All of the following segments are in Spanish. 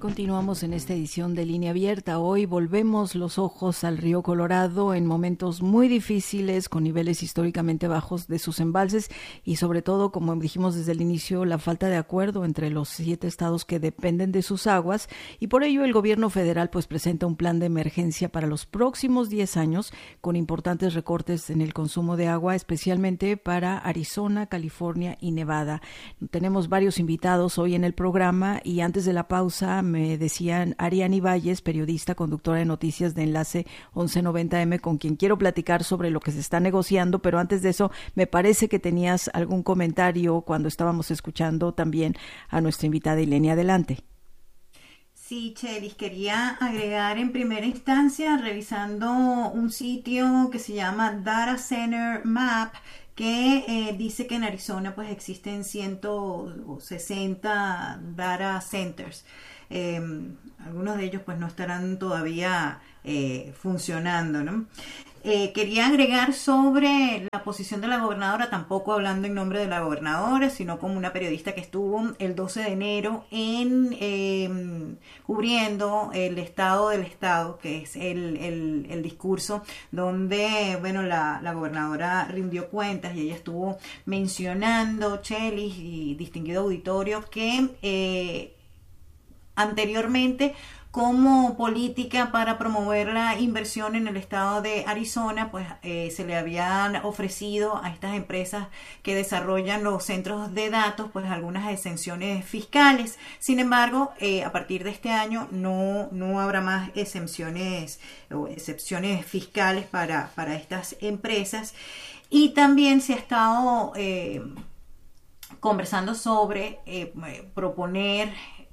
Continuamos en esta edición de Línea Abierta. Hoy volvemos los ojos al río Colorado en momentos muy difíciles, con niveles históricamente bajos de sus embalses y sobre todo, como dijimos desde el inicio, la falta de acuerdo entre los 7 estados que dependen de sus aguas, y por ello el gobierno federal pues presenta un plan de emergencia para los próximos 10 años con importantes recortes en el consumo de agua, especialmente para Arizona, California y Nevada. Tenemos varios invitados hoy en el programa y antes de la pausa me decían Ariani Valles, periodista, conductora de noticias de Enlace 1190M, con quien quiero platicar sobre lo que se está negociando, pero antes de eso me parece que tenías algún comentario cuando estábamos escuchando también a nuestra invitada Ilenia. Adelante. Sí, Chelis, quería agregar en primera instancia, revisando un sitio que se llama Data Center Map, que dice que en Arizona pues existen 160 data centers. Algunos de ellos pues no estarán todavía funcionando, ¿no? Quería agregar sobre la posición de la gobernadora, tampoco hablando en nombre de la gobernadora, sino como una periodista que estuvo el 12 de enero cubriendo el estado del estado, que es el discurso donde, bueno, la gobernadora rindió cuentas y ella estuvo mencionando, Chelis y distinguido auditorio, que anteriormente, como política para promover la inversión en el estado de Arizona, pues se le habían ofrecido a estas empresas que desarrollan los centros de datos pues algunas exenciones fiscales. Sin embargo, a partir de este año no habrá más excepciones fiscales para estas empresas. Y también se ha estado conversando sobre proponer,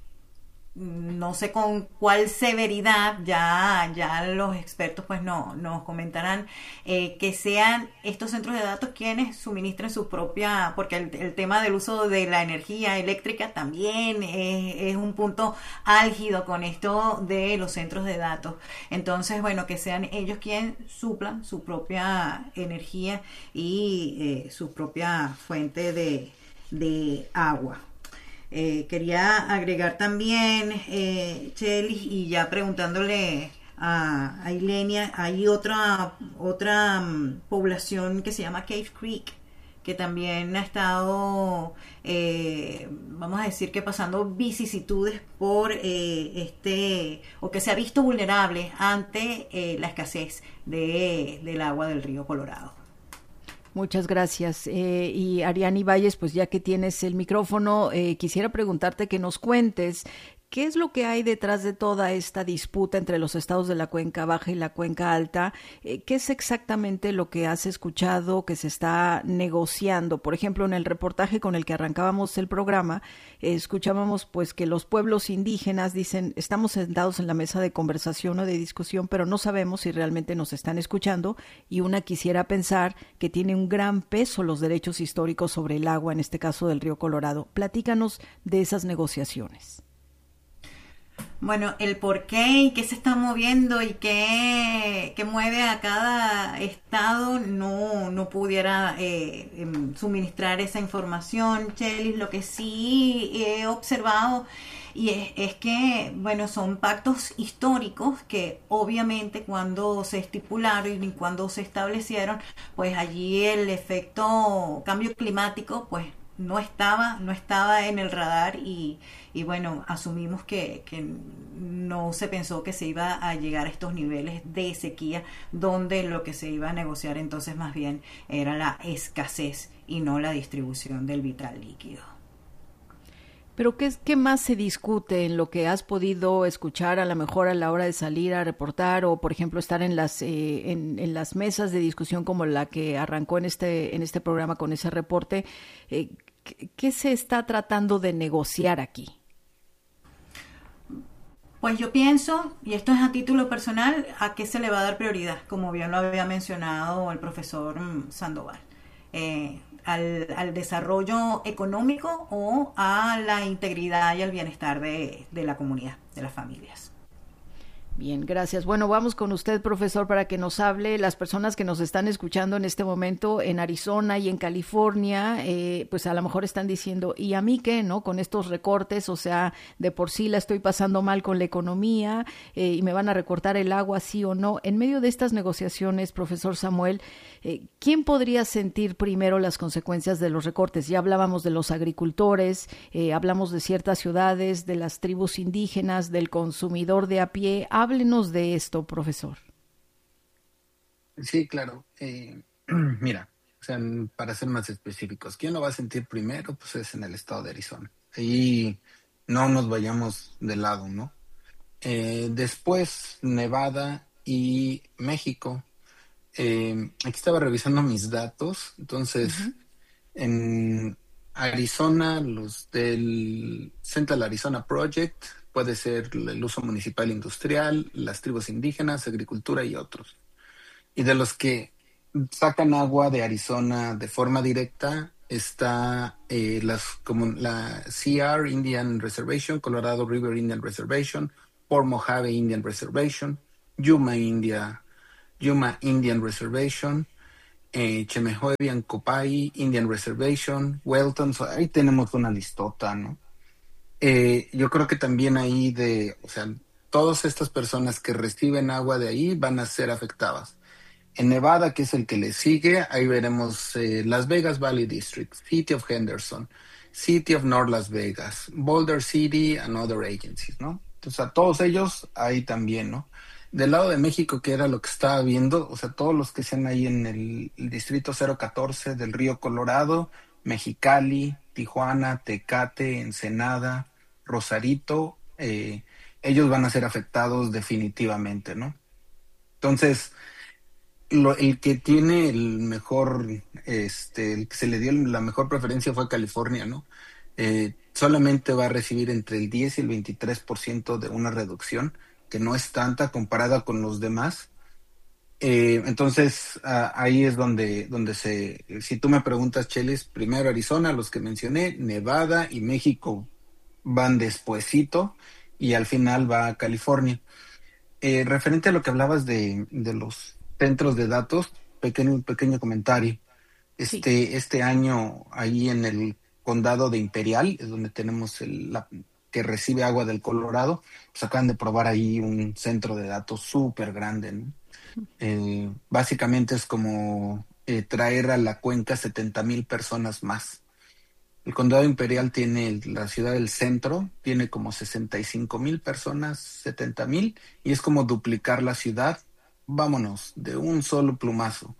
no sé con cuál severidad, ya los expertos pues nos comentarán, que sean estos centros de datos quienes suministren su propia, porque el tema del uso de la energía eléctrica también es un punto álgido con esto de los centros de datos. Entonces, bueno, que sean ellos quienes suplan su propia energía y su propia fuente de agua. Quería agregar también, Chelis, y ya preguntándole a Ilenia, hay otra población que se llama Cave Creek, que también ha estado, vamos a decir que pasando vicisitudes por o que se ha visto vulnerable ante la escasez del agua del río Colorado. Muchas gracias. Y Ariani Valles, pues ya que tienes el micrófono, quisiera preguntarte que nos cuentes qué es lo que hay detrás de toda esta disputa entre los estados de la Cuenca Baja y la Cuenca Alta. ¿Qué es exactamente lo que has escuchado que se está negociando? Por ejemplo, en el reportaje con el que arrancábamos el programa, escuchábamos pues que los pueblos indígenas dicen, estamos sentados en la mesa de conversación o de discusión, pero no sabemos si realmente nos están escuchando, y una quisiera pensar que tiene un gran peso los derechos históricos sobre el agua, en este caso del río Colorado. Platícanos de esas negociaciones. Bueno, el por qué y qué se está moviendo y qué mueve a cada estado no pudiera suministrar esa información, Chelis. Lo que sí he observado y es que, bueno, son pactos históricos que obviamente cuando se estipularon y cuando se establecieron, pues allí el efecto cambio climático, pues no estaba en el radar y bueno, asumimos que no se pensó que se iba a llegar a estos niveles de sequía, donde lo que se iba a negociar entonces más bien era la escasez y no la distribución del vital líquido. Pero ¿qué más se discute en lo que has podido escuchar a lo mejor a la hora de salir a reportar o, por ejemplo, estar en las mesas de discusión como la que arrancó en este programa con ese reporte? ¿Qué se está tratando de negociar aquí? Pues yo pienso, y esto es a título personal, a qué se le va a dar prioridad, como bien lo había mencionado el profesor Sandoval. Al desarrollo económico o a la integridad y al bienestar de la comunidad, de las familias. Bien, gracias. Bueno, vamos con usted, profesor, para que nos hable. Las personas que nos están escuchando en este momento en Arizona y en California, pues a lo mejor están diciendo, ¿y a mí qué, no? Con estos recortes, o sea, de por sí la estoy pasando mal con la economía y me van a recortar el agua, sí o no. En medio de estas negociaciones, profesor Samuel, ¿quién podría sentir primero las consecuencias de los recortes? Ya hablábamos de los agricultores, hablamos de ciertas ciudades, de las tribus indígenas, del consumidor de a pie. Háblenos de esto, profesor. Sí, claro. Mira, o sea, para ser más específicos, ¿quién lo va a sentir primero? Pues es en el estado de Arizona. Ahí no nos vayamos de lado, ¿no? Después, Nevada y México. Aquí estaba revisando mis datos. Entonces, Ujú. en Arizona, los del Central Arizona Project, puede ser el uso municipal industrial, las tribus indígenas, agricultura y otros. Y de los que sacan agua de Arizona de forma directa está como la CR Indian Reservation, Colorado River Indian Reservation, Port Mojave Indian Reservation, Yuma Yuma Indian Reservation, Chemehuevian Copai Indian Reservation, Welton. So ahí tenemos una listota, ¿no? Yo creo que también ahí o sea, todas estas personas que reciben agua de ahí van a ser afectadas. En Nevada, que es el que le sigue, ahí veremos Las Vegas Valley District, City of Henderson, City of North Las Vegas, Boulder City and other agencies, ¿no? Entonces, a todos ellos ahí también, ¿no? Del lado de México, que era lo que estaba viendo, o sea, todos los que sean ahí en el distrito 014 del Río Colorado, Mexicali, Tijuana, Tecate, Ensenada, Rosarito, ellos van a ser afectados definitivamente, ¿no? Entonces, el que tiene el mejor, el que se le dio la mejor preferencia fue California, ¿no? Solamente va a recibir entre el 10 y el 23% de una reducción, que no es tanta comparada con los demás. Entonces, ahí es si tú me preguntas, Chelis, primero Arizona, los que mencioné, Nevada y México van despuesito, y al final va California. Referente a lo que hablabas de los centros de datos, pequeño comentario. Sí. Este año, ahí en el condado de Imperial, es donde tenemos que recibe agua del Colorado, pues acaban de probar ahí un centro de datos súper grande, ¿no? Básicamente es como traer a la cuenca 70,000 personas más. El condado imperial tiene la ciudad del centro, tiene como 65,000 personas, 70,000, y es como duplicar la ciudad. Vámonos, de un solo plumazo.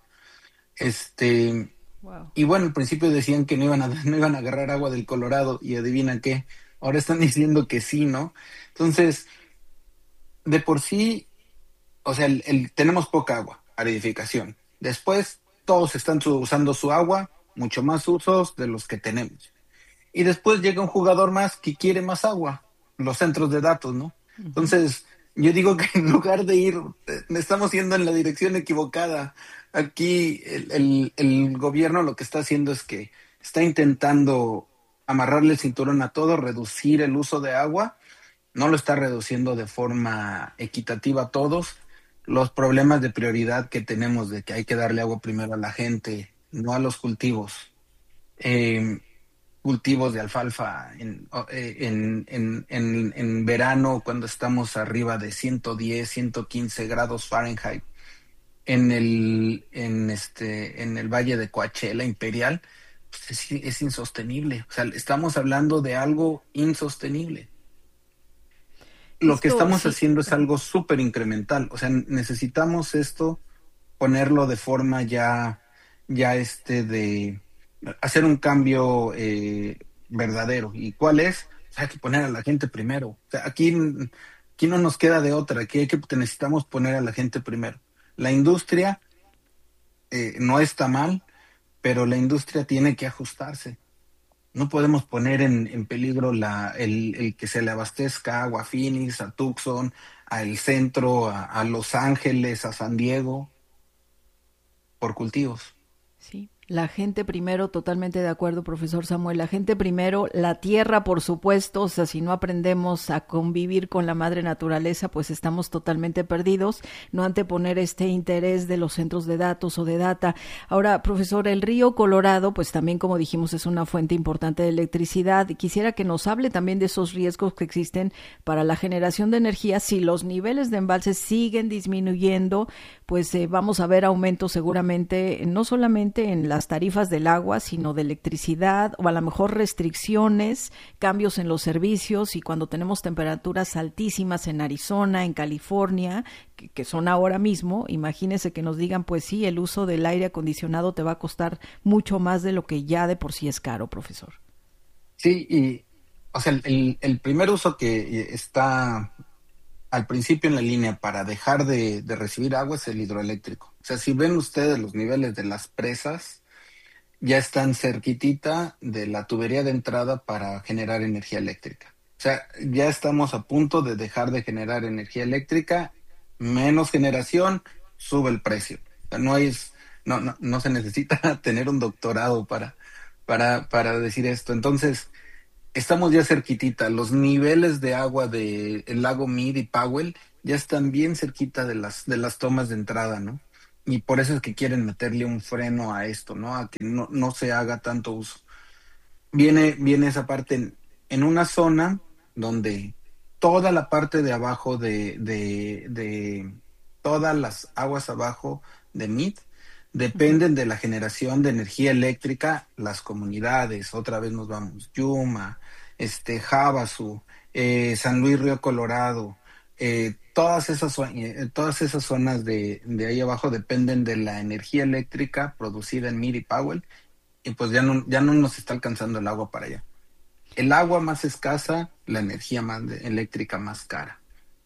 Este, Wow. y bueno, al principio decían que no iban a agarrar agua del Colorado, y adivina qué, ahora están diciendo que sí, ¿no? Entonces, de por sí, o sea, tenemos poca agua para edificación. Después, todos están usando su agua, mucho más usos de los que tenemos. Y después llega un jugador más que quiere más agua, los centros de datos, ¿no? Ujú. Entonces, yo digo que en lugar de estamos yendo en la dirección equivocada. Aquí el gobierno lo que está haciendo es que está intentando amarrarle el cinturón a todo, reducir el uso de agua, no lo está reduciendo de forma equitativa a todos. Los problemas de prioridad que tenemos de que hay que darle agua primero a la gente, no a los cultivos. Eh, Cultivos de alfalfa en verano cuando estamos arriba de 110, 115 grados Fahrenheit en el Valle de Coachella Imperial, pues es insostenible. O sea, estamos hablando de algo insostenible. Lo que Esto estamos sí. haciendo es algo súper incremental. O sea, necesitamos esto, ponerlo de forma ya de hacer un cambio verdadero. ¿Y cuál es? O sea, hay que poner a la gente primero. O sea, aquí no nos queda de otra. Aquí necesitamos poner a la gente primero. La industria no está mal, pero la industria tiene que ajustarse. No podemos poner en peligro el que se le abastezca agua a Phoenix, a Tucson, al centro, a Los Ángeles, a San Diego, por cultivos. Sí. La gente primero, totalmente de acuerdo, profesor Samuel. La gente primero, la tierra, por supuesto. O sea, si no aprendemos a convivir con la madre naturaleza, pues estamos totalmente perdidos. No anteponer este interés de los centros de datos o de data. Ahora, profesor, el río Colorado, pues también, como dijimos, es una fuente importante de electricidad. Quisiera que nos hable también de esos riesgos que existen para la generación de energía. Si los niveles de embalses siguen disminuyendo, pues vamos a ver aumentos seguramente, no solamente en las tarifas del agua, sino de electricidad, o a lo mejor restricciones, cambios en los servicios, y cuando tenemos temperaturas altísimas en Arizona, en California, que son ahora mismo, imagínese que nos digan, pues sí, el uso del aire acondicionado te va a costar mucho más de lo que ya de por sí es caro, profesor. Sí, y o sea, el primer uso que está al principio en la línea para dejar de recibir agua es el hidroeléctrico. O sea, si ven ustedes los niveles de las presas, ya están cerquitita de la tubería de entrada para generar energía eléctrica. O sea, ya estamos a punto de dejar de generar energía eléctrica, menos generación, sube el precio. O sea, no se necesita tener un doctorado para decir esto. Entonces, estamos ya cerquitita. Los niveles de agua del lago Mead y Powell ya están bien cerquita de las tomas de entrada, ¿no? Y por eso es que quieren meterle un freno a esto, ¿no? A que no se haga tanto uso. Viene esa parte en una zona donde toda la parte de abajo de todas las aguas abajo de Mead dependen de la generación de energía eléctrica, las comunidades, otra vez nos vamos, Yuma, Havasu, San Luis Río Colorado, todas esas zonas de ahí abajo dependen de la energía eléctrica producida en Mead y Powell, y pues ya no nos está alcanzando el agua para allá. El agua más escasa, la energía eléctrica más cara.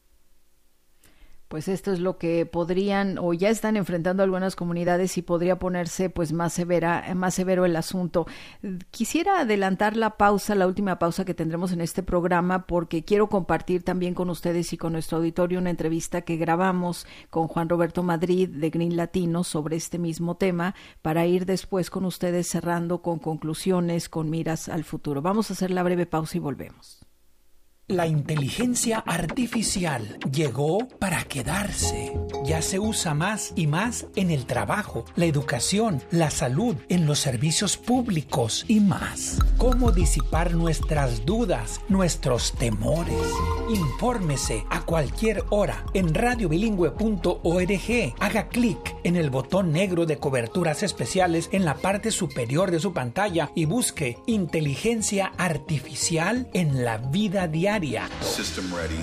Pues esto es lo que podrían o ya están enfrentando algunas comunidades, y podría ponerse pues más severo el asunto. Quisiera adelantar la última pausa que tendremos en este programa, porque quiero compartir también con ustedes y con nuestro auditorio una entrevista que grabamos con Juan Roberto Madrid de Green Latinos sobre este mismo tema, para ir después con ustedes cerrando con conclusiones, con miras al futuro. Vamos a hacer la breve pausa y volvemos. La inteligencia artificial llegó para quedarse. Ya se usa más y más en el trabajo, la educación, la salud, en los servicios públicos y más. ¿Cómo disipar nuestras dudas, nuestros temores? Infórmese a cualquier hora en radiobilingüe.org. Haga clic en el botón negro de coberturas especiales en la parte superior de su pantalla y busque inteligencia artificial en la vida diaria. System ready.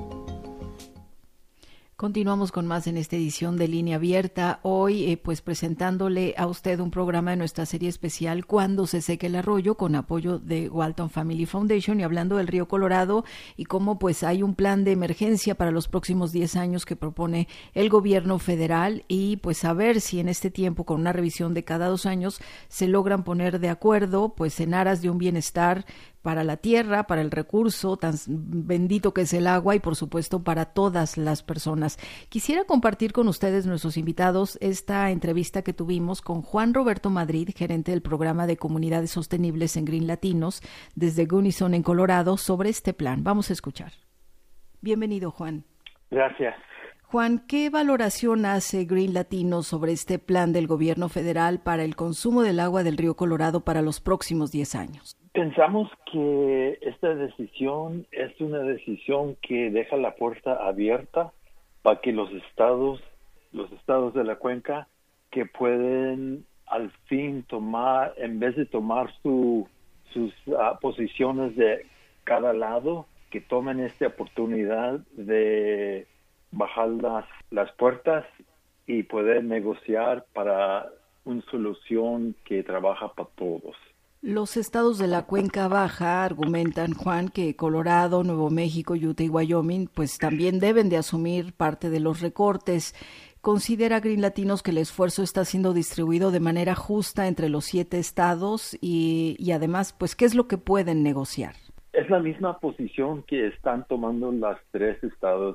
Continuamos con más en esta edición de Línea Abierta. Hoy, pues presentándole a usted un programa de nuestra serie especial Cuando se seque el arroyo, con apoyo de Walton Family Foundation, y hablando del río Colorado y cómo pues hay un plan de emergencia para los próximos 10 años que propone el gobierno federal, y pues a ver si en este tiempo, con una revisión de cada 2 años, se logran poner de acuerdo pues en aras de un bienestar para la tierra, para el recurso tan bendito que es el agua, y por supuesto para todas las personas. Quisiera compartir con ustedes, nuestros invitados, esta entrevista que tuvimos con Juan Roberto Madrid, gerente del programa de comunidades sostenibles en Green Latinos, desde Gunnison, en Colorado, sobre este plan. Vamos a escuchar. Bienvenido, Juan. Gracias. Juan, ¿qué valoración hace Green Latinos sobre este plan del gobierno federal para el consumo del agua del río Colorado para los próximos 10 años? Pensamos que esta decisión es una decisión que deja la puerta abierta para que los estados de la cuenca, que pueden al fin tomar, en vez de tomar sus posiciones de cada lado, que tomen esta oportunidad de bajar las puertas y poder negociar para una solución que trabaja para todos. Los estados de la cuenca baja argumentan, Juan, que Colorado, Nuevo México, Utah y Wyoming pues también deben de asumir parte de los recortes. ¿Considera Green Latinos que el esfuerzo está siendo distribuido de manera justa entre los 7 estados y además, pues, qué es lo que pueden negociar? Es la misma posición que están tomando los 3 estados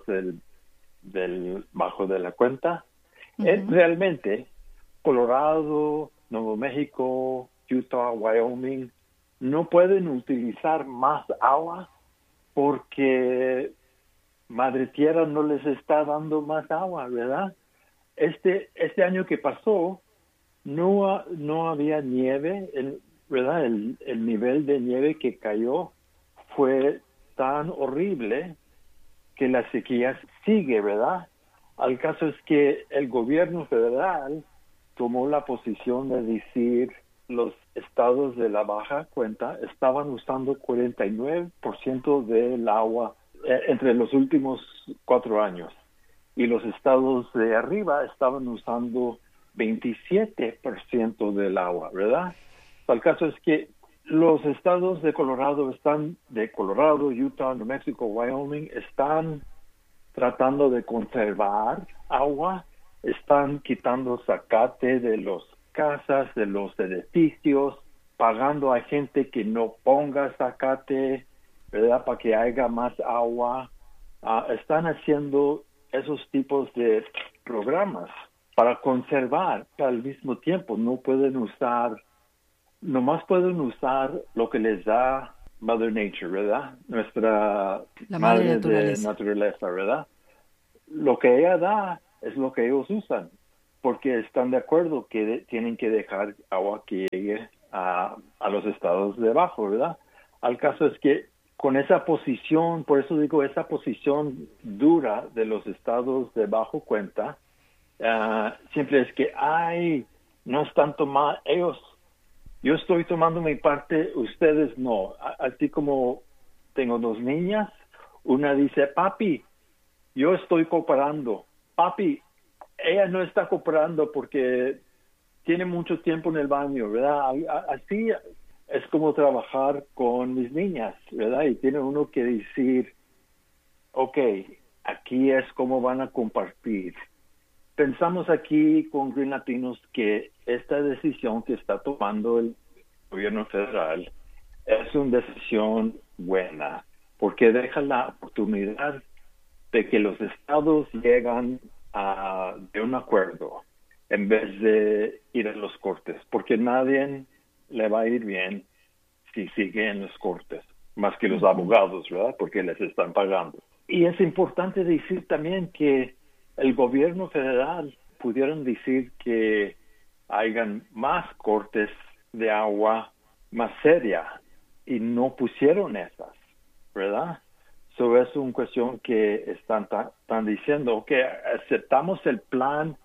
del bajo de la cuenta. Uh-huh. Realmente, Colorado, Nuevo México, Utah, Wyoming, no pueden utilizar más agua porque Madre Tierra no les está dando más agua, ¿verdad? Este año que pasó, no había nieve, ¿verdad? El nivel de nieve que cayó fue tan horrible que la sequía sigue, ¿verdad? Al caso es que el gobierno federal tomó la posición de decir los estados de la baja cuenta estaban usando 49% del agua entre los últimos 4 años y los estados de arriba estaban usando 27% del agua, ¿verdad? El caso es que los estados de Colorado, Utah, New Mexico, Wyoming, están tratando de conservar agua, están quitando zacate de las casas, de los edificios, pagando a gente que no ponga zacate, ¿verdad? Para que haya más agua. Están haciendo esos tipos de programas para conservar, al mismo tiempo nomás pueden usar lo que les da Mother Nature, ¿verdad? Nuestra madre de naturaleza, ¿verdad? Lo que ella da es lo que ellos usan, porque están de acuerdo que tienen que dejar agua que llegue a los estados de abajo, ¿verdad? Al caso es que con esa posición, por eso digo, esa posición dura de los estados de bajo cuenta, siempre es que, no están tomando, yo estoy tomando mi parte, ustedes no. Así como tengo 2 niñas, una dice, papi, yo estoy cooperando. Papi, ella no está cooperando porque tiene mucho tiempo en el baño, ¿verdad? Así es como trabajar con mis niñas, ¿verdad? Y tiene uno que decir, ok, aquí es como van a compartir. Pensamos aquí con Green Latinos que esta decisión que está tomando el gobierno federal es una decisión buena, porque deja la oportunidad de que los estados llegan de un acuerdo en vez de ir a los cortes, porque nadie le va a ir bien si sigue en los cortes, más que los abogados, ¿verdad? Porque les están pagando. Y es importante decir también que el gobierno federal pudieron decir que hayan más cortes de agua más seria y no pusieron esas, ¿verdad? So es una cuestión que están diciendo que aceptamos el plan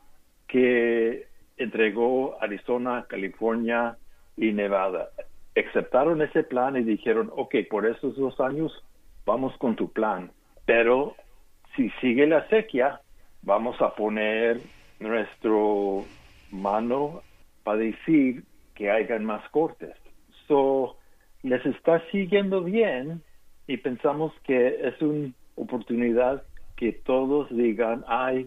que entregó Arizona, California y Nevada. Aceptaron ese plan y dijeron, ok, por esos 2 años vamos con tu plan, pero si sigue la sequía, vamos a poner nuestro mano para decir que hayan más cortes. So, les está siguiendo bien y pensamos que es una oportunidad que todos digan, hay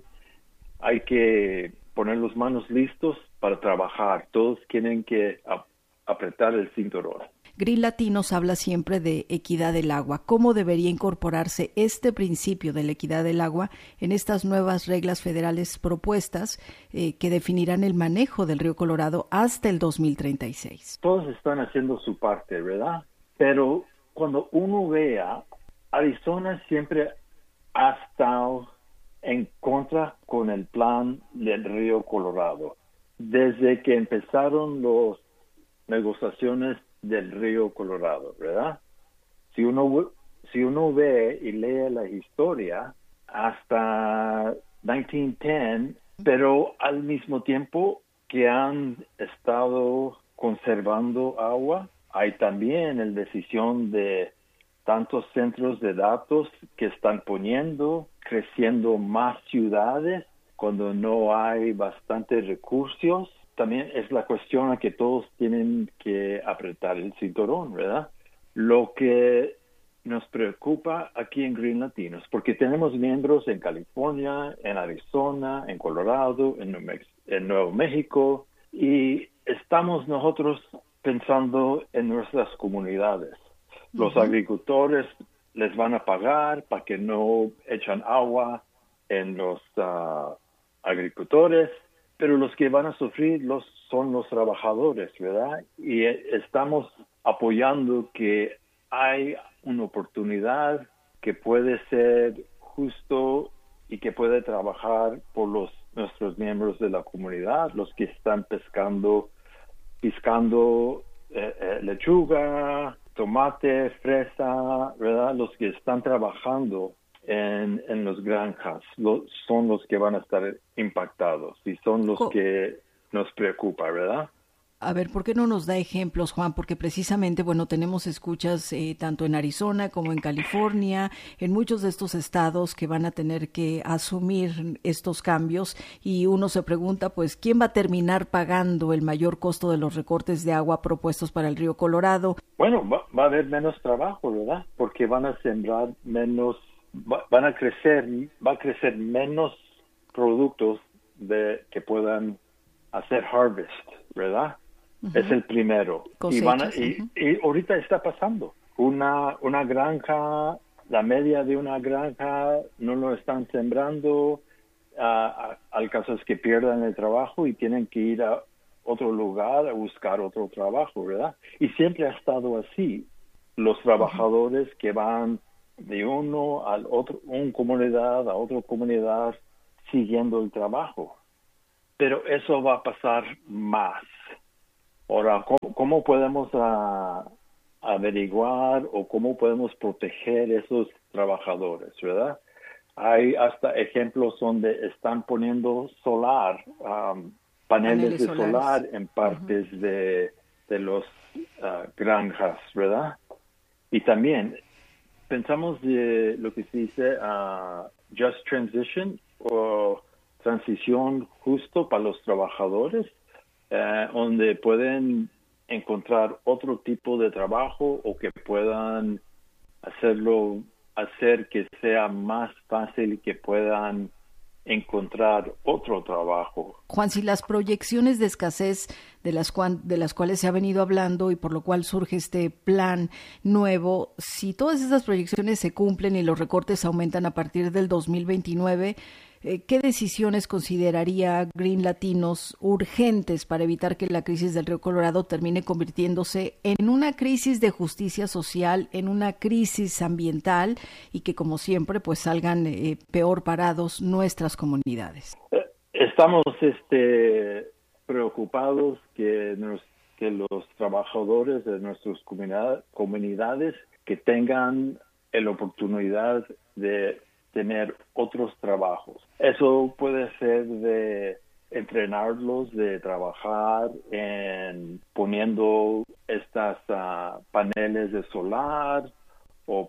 que poner las manos listos para trabajar. Todos tienen que apretar el cinturón. Green Latinos habla siempre de equidad del agua. ¿Cómo debería incorporarse este principio de la equidad del agua en estas nuevas reglas federales propuestas que definirán el manejo del río Colorado hasta el 2036? Todos están haciendo su parte, ¿verdad? Pero cuando uno vea, Arizona siempre ha estado en contra con el plan del río Colorado. Desde que empezaron las negociaciones del río Colorado, ¿verdad? Si uno ve y lee la historia hasta 1910, pero al mismo tiempo que han estado conservando agua, hay también la decisión de tantos centros de datos que están creciendo más ciudades cuando no hay bastantes recursos. También es la cuestión a que todos tienen que apretar el cinturón, ¿verdad? Lo que nos preocupa aquí en Green Latinos, porque tenemos miembros en California, en Arizona, en Colorado, en Nuevo México, y estamos nosotros pensando en nuestras comunidades. Los agricultores les van a pagar para que no echan agua en los agricultores, pero los que van a sufrir son los trabajadores, ¿verdad? Y estamos apoyando que hay una oportunidad que puede ser justo y que puede trabajar por nuestros miembros de la comunidad, los que están piscando lechuga, tomate, fresa, ¿verdad? Los que están trabajando en las granjas son los que van a estar impactados y son los que nos preocupa, ¿verdad? A ver, ¿por qué no nos da ejemplos, Juan? Porque precisamente, bueno, tenemos escuchas tanto en Arizona como en California, en muchos de estos estados que van a tener que asumir estos cambios y uno se pregunta, pues, ¿quién va a terminar pagando el mayor costo de los recortes de agua propuestos para el río Colorado? Bueno, va a haber menos trabajo, ¿verdad? Porque van a sembrar menos, va a crecer menos productos que puedan hacer harvest, ¿verdad? Es el primero. Cosechas, y ahorita está pasando. Una granja, la media de una granja no lo están sembrando. Al caso es que pierdan el trabajo y tienen que ir a otro lugar a buscar otro trabajo, ¿verdad? Y siempre ha estado así. Los trabajadores que van de uno al otro, una comunidad a otra comunidad, siguiendo el trabajo. Pero eso va a pasar más. Ahora, ¿cómo podemos averiguar o cómo podemos proteger esos trabajadores, verdad? Hay hasta ejemplos donde están poniendo paneles de solar en partes de los granjas, ¿verdad? Y también pensamos de lo que se dice just transition o transición justo para los trabajadores, donde pueden encontrar otro tipo de trabajo o que puedan hacer que sea más fácil y que puedan encontrar otro trabajo. Juan, si las proyecciones de escasez de las cuales se ha venido hablando y por lo cual surge este plan nuevo, si todas esas proyecciones se cumplen y los recortes aumentan a partir del 2029, ¿qué decisiones consideraría Green Latinos urgentes para evitar que la crisis del río Colorado termine convirtiéndose en una crisis de justicia social, en una crisis ambiental y que, como siempre, pues salgan peor parados nuestras comunidades? Estamos preocupados que los trabajadores de nuestras comunidades que tengan la oportunidad de tener otros trabajos. Eso puede ser de entrenarlos, de trabajar en poniendo estas paneles de solar o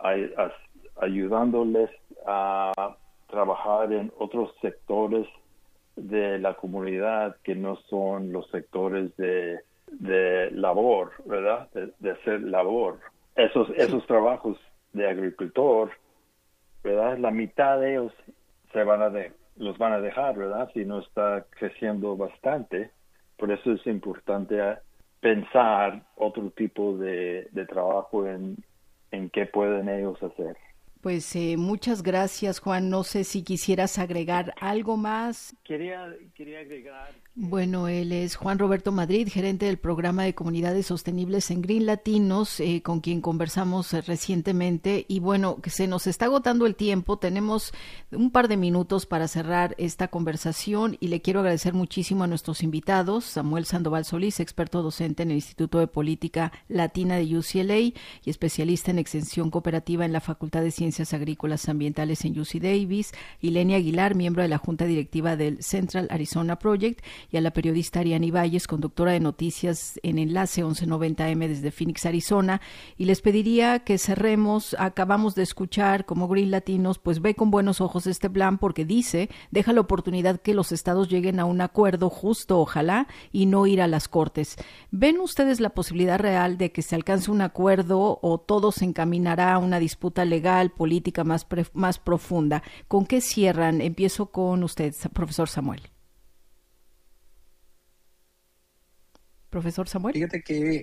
ayudándoles a trabajar en otros sectores de la comunidad que no son los sectores de labor, ¿verdad? De hacer labor. Esos trabajos de agricultor, ¿verdad? La mitad de ellos los van a dejar, ¿verdad? Si no está creciendo bastante. Por eso es importante pensar otro tipo de trabajo en qué pueden ellos hacer. Pues muchas gracias, Juan. No sé si quisieras agregar algo más. Quería agregar. Bueno, él es Juan Roberto Madrid, gerente del programa de comunidades sostenibles en Green Latinos, con quien conversamos recientemente. Y bueno, que se nos está agotando el tiempo. Tenemos un par de minutos para cerrar esta conversación y le quiero agradecer muchísimo a nuestros invitados. Samuel Sandoval Solís, experto docente en el Instituto de Política Latina de UCLA y especialista en extensión cooperativa en la Facultad de Ciencias Agrícolas Ambientales en UC Davis. Y Lenia Aguilar, miembro de la Junta Directiva del Central Arizona Project. Y a la periodista Ariani Valles, conductora de noticias en Enlace 1190M desde Phoenix, Arizona, y les pediría que cerremos. Acabamos de escuchar cómo Green Latinos pues ve con buenos ojos este plan porque dice, deja la oportunidad que los estados lleguen a un acuerdo justo, ojalá, y no ir a las cortes. ¿Ven ustedes la posibilidad real de que se alcance un acuerdo o todo se encaminará a una disputa legal, política más profunda? ¿Con qué cierran? Empiezo con usted, profesor Samuel. Profesor Samuel. Fíjate que,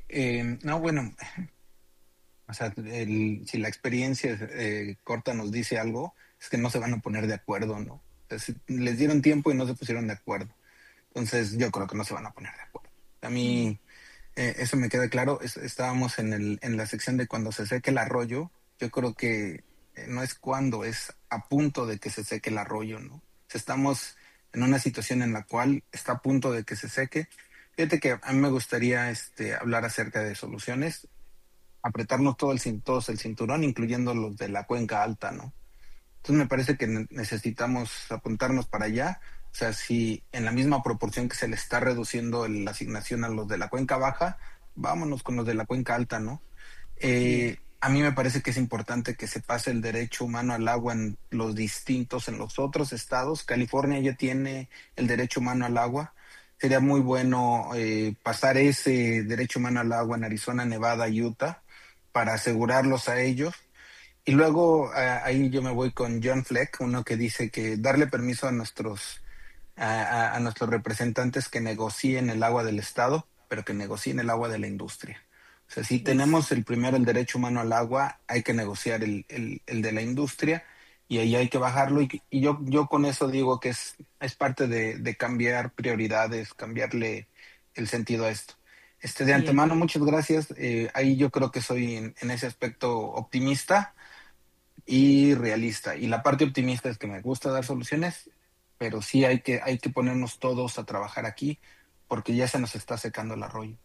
o sea, si la experiencia corta nos dice algo, es que no se van a poner de acuerdo, ¿no? Entonces, les dieron tiempo y no se pusieron de acuerdo. Entonces yo creo que no se van a poner de acuerdo. A mí eso me queda claro. Estábamos en la sección de cuando se seque el arroyo. Yo creo que no es cuando, es a punto de que se seque el arroyo, ¿no? O sea, estamos en una situación en la cual está a punto de que se seque. Fíjate que a mí me gustaría hablar acerca de soluciones, apretarnos todos el cinturón, incluyendo los de la cuenca alta, ¿no? Entonces me parece que necesitamos apuntarnos para allá. O sea, si en la misma proporción que se le está reduciendo la asignación a los de la cuenca baja, vámonos con los de la cuenca alta, ¿no? Así es. A mí me parece que es importante que se pase el derecho humano al agua en los otros estados. California ya tiene el derecho humano al agua. Sería muy bueno pasar ese derecho humano al agua en Arizona, Nevada, Utah, para asegurarlos a ellos. Y luego ahí yo me voy con John Fleck, uno que dice que darle permiso a a nuestros representantes que negocien el agua del Estado, pero que negocien el agua de la industria. O sea, si tenemos el derecho humano al agua, hay que negociar el de la industria y ahí hay que bajarlo. Y yo con eso digo que es parte de cambiar prioridades, cambiarle el sentido a esto. De Bien. antemano, muchas gracias. Ahí yo creo que soy en ese aspecto optimista y realista. Y la parte optimista es que me gusta dar soluciones, pero sí hay que ponernos todos a trabajar aquí porque ya se nos está secando el arroyo.